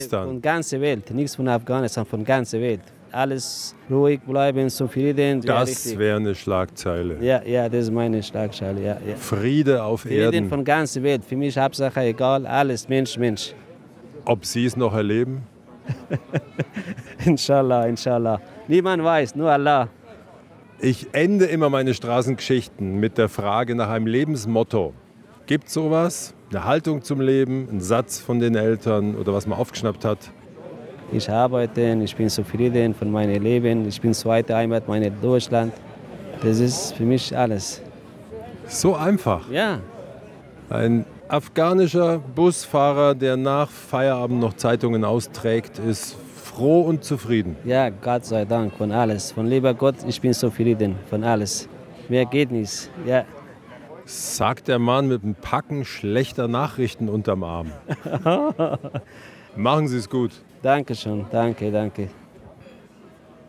Von ganzer Welt, nichts von Afghanistan, von ganzer Welt. Alles ruhig bleiben, zufrieden. Das wäre eine Schlagzeile. Ja, das ist meine Schlagzeile. Ja. Friede auf Frieden Erden. von ganzer Welt. Für mich Hauptsache egal, alles Mensch. Ob Sie es noch erleben? Inshallah. Niemand weiß, nur Allah. Ich ende immer meine Straßengeschichten mit der Frage nach einem Lebensmotto. Gibt es sowas? Eine Haltung zum Leben, ein Satz von den Eltern oder was man aufgeschnappt hat? Ich arbeite, ich bin zufrieden von meinem Leben. Ich bin zweite Heimat, meine Deutschland. Das ist für mich alles. So einfach. Ja. Ein afghanischer Busfahrer, der nach Feierabend noch Zeitungen austrägt, ist froh und zufrieden. Ja, Gott sei Dank, von alles. Von lieber Gott, ich bin zufrieden, von alles. Mehr geht nicht, ja. Sagt der Mann mit einem Packen schlechter Nachrichten unterm Arm. Machen Sie es gut. Dankeschön, danke.